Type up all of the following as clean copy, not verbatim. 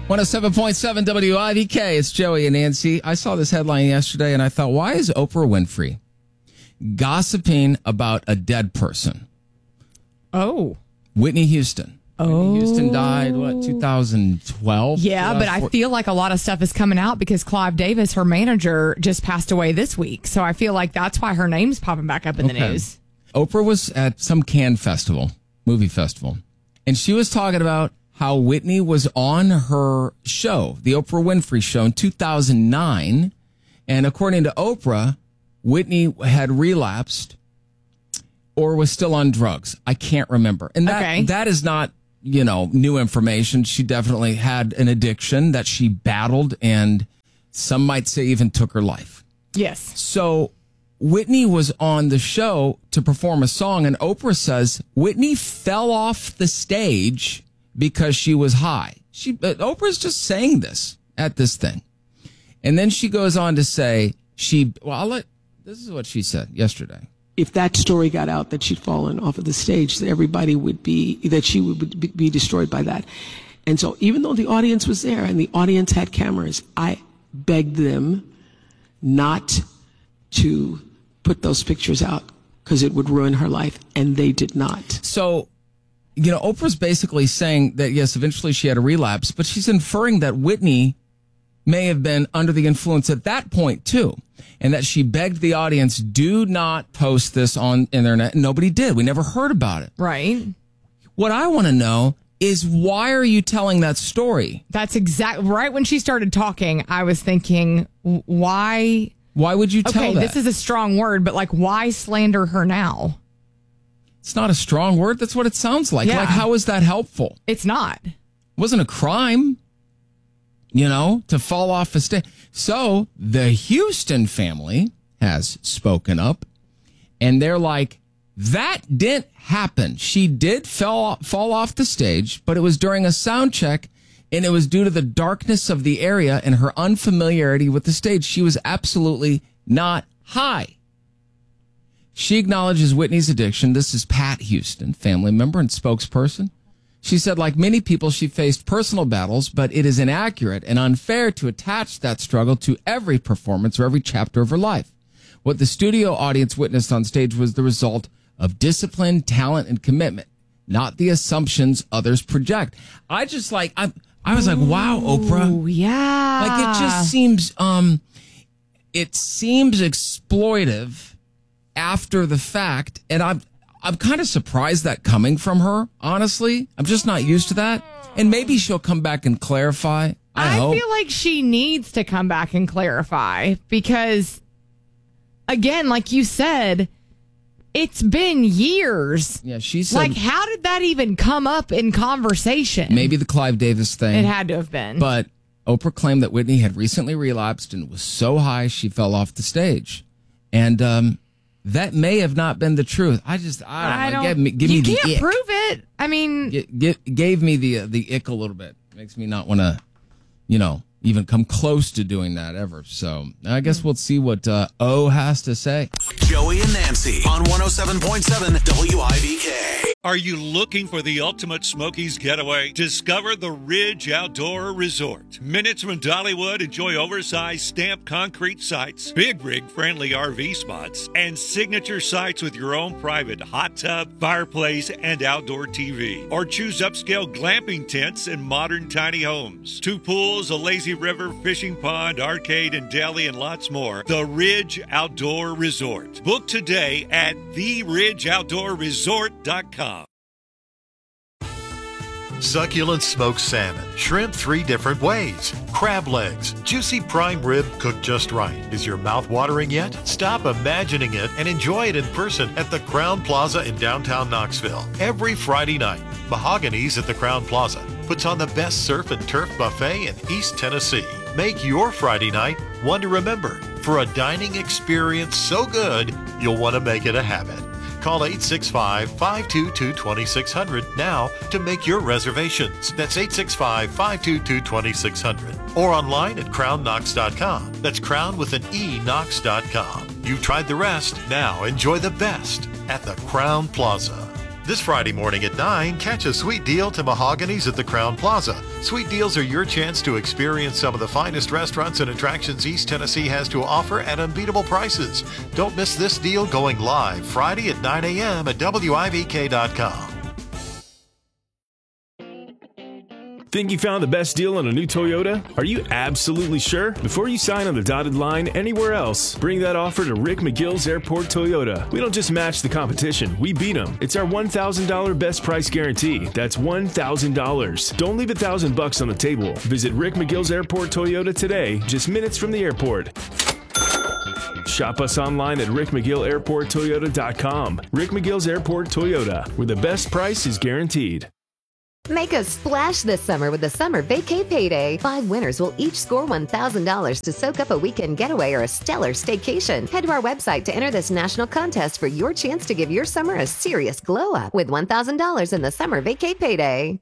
107.7 WIVK. It's Joey and Nancy. I saw this headline yesterday and I thought, why is Oprah Winfrey gossiping about a dead person? Oh. Whitney Houston. Whitney Houston died, 2012? Yeah, but I feel like a lot of stuff is coming out because Clive Davis, her manager, just passed away this week. So I feel like that's why her name's popping back up in the news. Oprah was at some Cannes festival, movie festival, and she was talking about how Whitney was on her show, the Oprah Winfrey Show, in 2009. And according to Oprah, Whitney had relapsed or was still on drugs. I can't remember. And that is not, new information. She definitely had an addiction that she battled and some might say even took her life. Yes. So Whitney was on the show to perform a song, and Oprah says Whitney fell off the stage because she was high. Oprah's just saying this at this thing. And then she goes on to say this is what she said yesterday. If that story got out that she'd fallen off of the stage, that she would be destroyed by that. And so even though the audience was there and the audience had cameras, I begged them not to put those pictures out because it would ruin her life, and they did not. So, Oprah's basically saying that, yes, eventually she had a relapse, but she's inferring that Whitney may have been under the influence at that point, too, and that she begged the audience, do not post this on internet, and nobody did. We never heard about it. Right. What I want to know is, why are you telling that story? That's exactly right. When she started talking, I was thinking, why? Why would you tell that? Okay, this is a strong word, but why slander her now? It's not a strong word. That's what it sounds like. Yeah. How is that helpful? It's not. It wasn't a crime, to fall off a stage. So the Houston family has spoken up, and they're like, that didn't happen. She did fall off the stage, but it was during a sound check, and it was due to the darkness of the area and her unfamiliarity with the stage. She was absolutely not high. She acknowledges Whitney's addiction. This is Pat Houston, family member and spokesperson. She said, like many people, she faced personal battles, but it is inaccurate and unfair to attach that struggle to every performance or every chapter of her life. What the studio audience witnessed on stage was the result of discipline, talent, and commitment, not the assumptions others project. I was like, wow, Oprah. Oh, yeah. It just seems, it seems exploitive after the fact, and I'm kind of surprised that coming from her, honestly. I'm just not used to that. And maybe she'll come back and clarify. I hope. Feel like she needs to come back and clarify because, again, like you said, it's been years. Yeah, she said. How did that even come up in conversation? Maybe the Clive Davis thing. It had to have been. But Oprah claimed that Whitney had recently relapsed and was so high she fell off the stage. And, that may have not been the truth. I don't know. Give me the ick. You can't prove it. I mean, gave me the ick a little bit. Makes me not want to, even come close to doing that ever. So I guess we'll see what O has to say. Joey and Nancy on 107.7 WIVK. Are you looking for the ultimate Smokies getaway? Discover the Ridge Outdoor Resort. Minutes from Dollywood, enjoy oversized stamped concrete sites, big rig friendly RV spots, and signature sites with your own private hot tub, fireplace, and outdoor TV. Or choose upscale glamping tents and modern tiny homes. 2 pools, a lazy river, fishing pond, arcade, and deli, and lots more. The Ridge Outdoor Resort. Book today at theridgeoutdoorresort.com. Succulent smoked salmon, shrimp 3 different ways, crab legs, juicy prime rib cooked just right. Is your mouth watering yet? Stop imagining it and enjoy it in person at the Crowne Plaza in downtown Knoxville. Every Friday night, Mahogany's at the Crowne Plaza puts on the best surf and turf buffet in East Tennessee. Make your Friday night one to remember for a dining experience so good you'll want to make it a habit. Call 865-522-2600 now to make your reservations. That's 865-522-2600. Or online at crownknox.com. That's crown with an E, knox.com. You've tried the rest. Now enjoy the best at the Crowne Plaza. This Friday morning at 9, catch a sweet deal to Mahogany's at the Crowne Plaza. Sweet deals are your chance to experience some of the finest restaurants and attractions East Tennessee has to offer at unbeatable prices. Don't miss this deal going live Friday at 9 a.m. at WIVK.com. Think you found the best deal on a new Toyota? Are you absolutely sure? Before you sign on the dotted line anywhere else, bring that offer to Rick McGill's Airport Toyota. We don't just match the competition, we beat them. It's our $1,000 best price guarantee. That's $1,000. Don't leave $1,000 on the table. Visit Rick McGill's Airport Toyota today, just minutes from the airport. Shop us online at rickmcgillairporttoyota.com. Rick McGill's Airport Toyota, where the best price is guaranteed. Make a splash this summer with the Summer Vacay Payday. 5 winners will each score $1,000 to soak up a weekend getaway or a stellar staycation. Head to our website to enter this national contest for your chance to give your summer a serious glow up with $1,000 in the Summer Vacay Payday.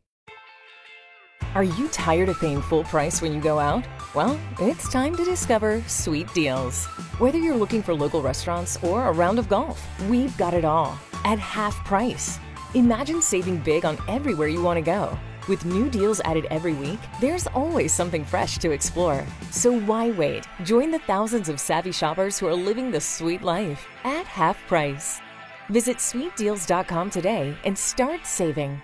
Are you tired of paying full price when you go out? Well, it's time to discover Sweet Deals. Whether you're looking for local restaurants or a round of golf, we've got it all at half price. Imagine saving big on everywhere you want to go. With new deals added every week, there's always something fresh to explore. So why wait? Join the thousands of savvy shoppers who are living the sweet life at half price. Visit sweetdeals.com today and start saving.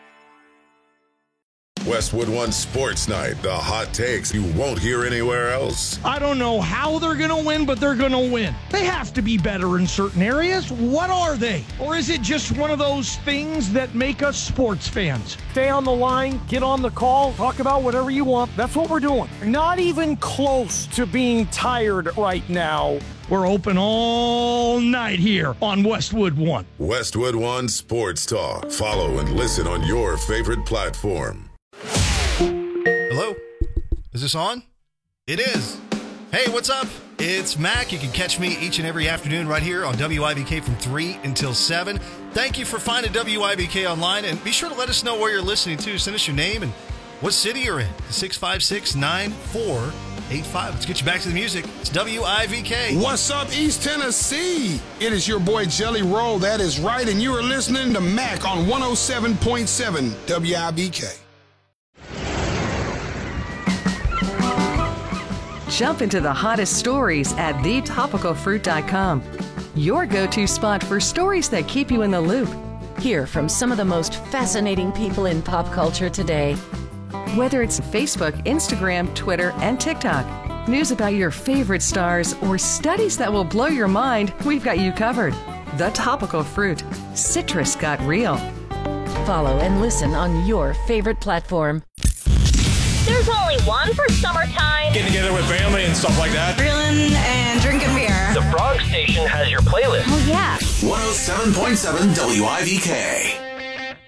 Westwood One Sports Night, the hot takes you won't hear anywhere else. I don't know how they're going to win, but they're going to win. They have to be better in certain areas. What are they? Or is it just one of those things that make us sports fans? Stay on the line, get on the call, talk about whatever you want. That's what we're doing. Not even close to being tired right now. We're open all night here on Westwood One. Westwood One Sports Talk. Follow and listen on your favorite platform. Hello? Is this on? It is. Hey, what's up? It's Mac. You can catch me each and every afternoon right here on WIBK from 3 until 7. Thank you for finding WIBK online, and be sure to let us know where you're listening to. Send us your name and what city you're in. 656-9485. Let's get you back to the music. It's WIVK. What's up, East Tennessee? It is your boy Jelly Roll. That is right, and you are listening to Mac on 107.7 WIBK. Jump into the hottest stories at thetopicalfruit.com. Your go-to spot for stories that keep you in the loop. Hear from some of the most fascinating people in pop culture today. Whether it's Facebook, Instagram, Twitter, and TikTok, news about your favorite stars, or studies that will blow your mind, we've got you covered. The Topical Fruit. Citrus got real. Follow and listen on your favorite platform. There's only one for summertime. Getting together with family and stuff like that. Grilling and drinking beer. The Frog Station has your playlist. Oh, yeah. 107.7 WIVK.